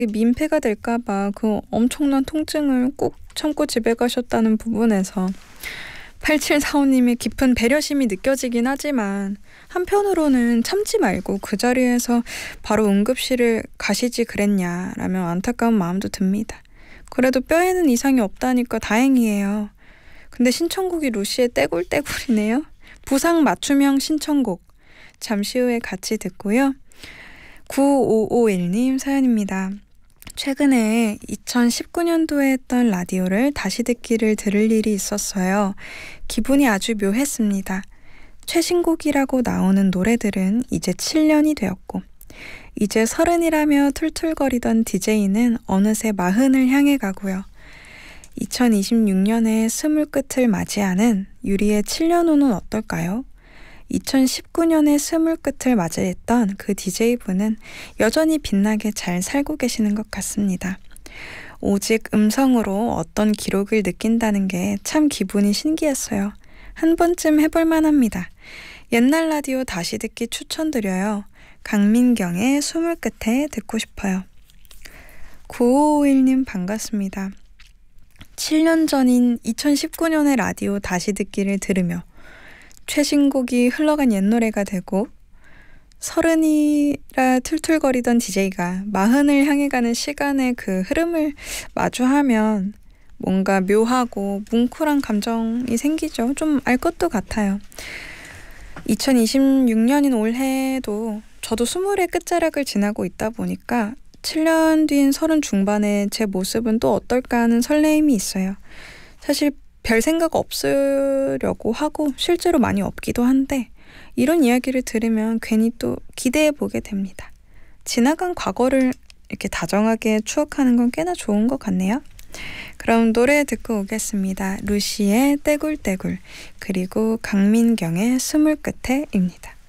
민폐가 될까 봐 그 엄청난 통증을 꾹 참고 집에 가셨다는 부분에서 8745님의 깊은 배려심이 느껴지긴 하지만 한편으로는 참지 말고 그 자리에서 바로 응급실을 가시지 그랬냐라며 안타까운 마음도 듭니다. 그래도 뼈에는 이상이 없다니까 다행이에요. 근데 신청곡이 루시의 떼굴떼굴이네요. 부상 맞춤형 신청곡 잠시 후에 같이 듣고요. 9551님 사연입니다. 최근에 2019년도에 했던 라디오를 다시 듣기를 들을 일이 있었어요. 기분이 아주 묘했습니다. 최신곡이라고 나오는 노래들은 이제 7년이 되었고 이제 30이라며 툴툴거리던 DJ는 어느새 40을 향해 가고요. 2026년에 20 끝을 맞이하는 유리의 7년 후는 어떨까요? 2019년에 20 끝을 맞이했던 그 DJ분은 여전히 빛나게 잘 살고 계시는 것 같습니다. 오직 음성으로 어떤 기록을 느낀다는 게 참 기분이 신기했어요. 한 번쯤 해볼 만합니다. 옛날 라디오 다시 듣기 추천드려요. 강민경의 20 끝에 듣고 싶어요. 9551님 반갑습니다. 7년 전인 2019년의 라디오 다시 듣기를 들으며 최신곡이 흘러간 옛 노래가 되고 30이라 툴툴거리던 DJ가 40을 향해 가는 시간의 그 흐름을 마주하면 뭔가 묘하고 뭉클한 감정이 생기죠. 좀 알 것도 같아요. 2026년인 올해도 저도 20의 끝자락을 지나고 있다 보니까 7년 뒤인 30 중반의 제 모습은 또 어떨까 하는 설레임이 있어요. 사실 별 생각 없으려고 하고 실제로 많이 없기도 한데 이런 이야기를 들으면 괜히 또 기대해 보게 됩니다. 지나간 과거를 이렇게 다정하게 추억하는 건 꽤나 좋은 것 같네요. 그럼 노래 듣고 오겠습니다. 루시의 떼굴떼굴 그리고 강민경의 20 끝에입니다.